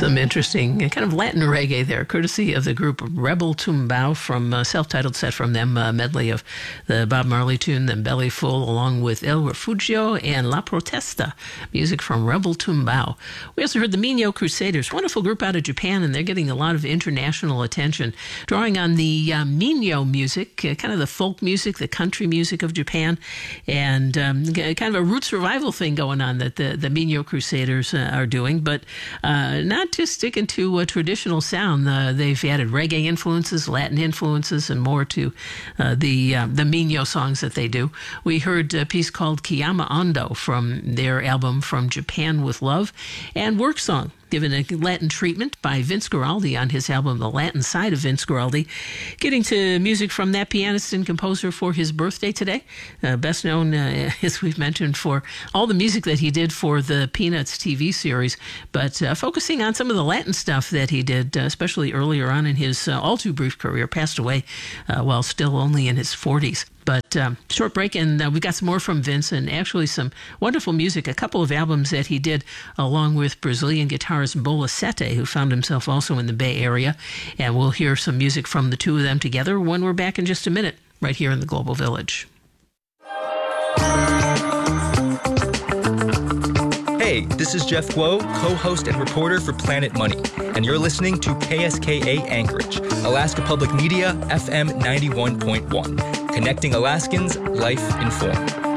Some interesting kind of Latin reggae there, courtesy of the group Rebel Tumbao from a self-titled set from them, a medley of the Bob Marley tune, The Belly Full, along with El Refugio and La Protesta, music from Rebel Tumbao. We also heard the Minyo Crusaders, wonderful group out of Japan, and they're getting a lot of international attention, drawing on the Minyo music, kind of the folk music, the country music of Japan, and kind of a roots revival thing going on that the Minyo Crusaders are doing, but not just sticking to a traditional sound. They've added reggae influences, Latin influences, and more to the Minyo songs that they do. We heard a piece called Kiyama Ando from their album From Japan with Love, and Work Song, given a Latin treatment by Vince Guaraldi on his album The Latin Side of Vince Guaraldi. Getting to music from that pianist and composer for his birthday today, best known, as we've mentioned, for all the music that he did for the Peanuts TV series, but focusing on some of the Latin stuff that he did, especially earlier on in his all too brief career, passed away while still only in his 40s. But short break, and we've got some more from Vince, and actually some wonderful music, a couple of albums that he did along with Brazilian guitarist Bola Sete, who found himself also in the Bay Area. And we'll hear some music from the two of them together when we're back in just a minute, right here in the Global Village. Hey, this is Jeff Guo, co-host and reporter for Planet Money, and you're listening to KSKA Anchorage, Alaska Public Media, FM 91.1. Connecting Alaskans, life informed.